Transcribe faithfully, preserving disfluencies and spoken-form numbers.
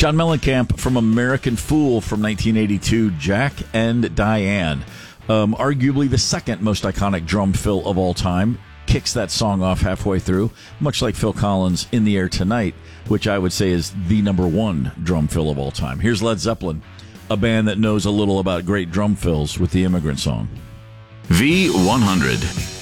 John Mellencamp from American Fool from nineteen eighty-two, Jack and Diane. Um, arguably the second most iconic drum fill of all time. Kicks that song off halfway through, much like Phil Collins' In the Air Tonight, which I would say is the number one drum fill of all time. Here's Led Zeppelin, a band that knows a little about great drum fills with the Immigrant Song. V one hundred.